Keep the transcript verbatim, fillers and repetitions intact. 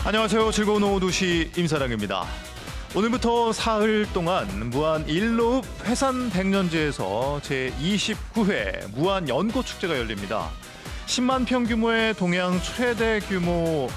안녕하세요. 즐거운 오후 두 시 임사랑입니다. 오늘부터 사흘 동안 무안 일로읍 회산백년지에서 제이십구 회 무안 연꽃축제가 열립니다. 십만 평 규모의 동양 최대 규모